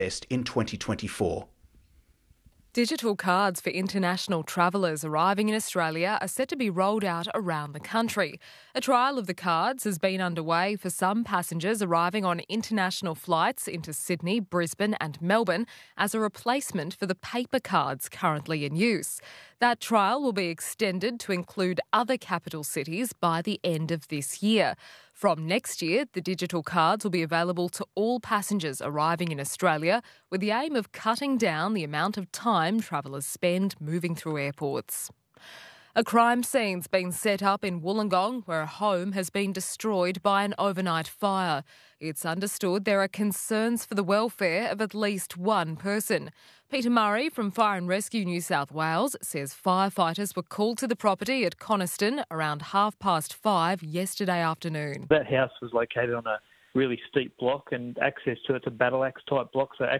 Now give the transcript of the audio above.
in 2024. Digital cards for international travellers arriving in Australia are set to be rolled out around the country. A trial of the cards has been underway for some passengers arriving on international flights into Sydney, Brisbane and Melbourne as a replacement for the paper cards currently in use. That trial will be extended to include other capital cities by the end of this year. From next year, the digital cards will be available to all passengers arriving in Australia with the aim of cutting down the amount of time travellers spend moving through airports. A crime scene's been set up in Wollongong where a home has been destroyed by an overnight fire. It's understood there are concerns for the welfare of at least one person. Peter Murray from Fire and Rescue New South Wales says firefighters were called to the property at Coniston around 5:30 yesterday afternoon. That house was located on a really steep block and access to it's a battle axe type block, so